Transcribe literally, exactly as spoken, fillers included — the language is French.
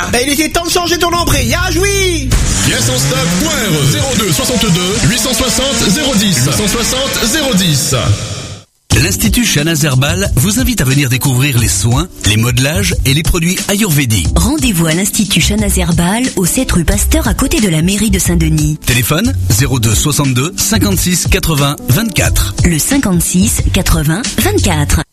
bah il était temps de changer ton embrayage, oui. Pièces en stock, point R E, zéro deux soixante-deux huit cent soixante zéro dix, huit cent soixante zéro dix. L'Institut Shahnaz Herbal vous invite à venir découvrir les soins, les modelages et les produits ayurvédiques. Rendez-vous à l'Institut Shahnaz Herbal au sept rue Pasteur à côté de la mairie de Saint-Denis. Téléphone zéro deux soixante-deux cinquante-six quatre-vingts vingt-quatre. Le cinquante-six quatre-vingts vingt-quatre.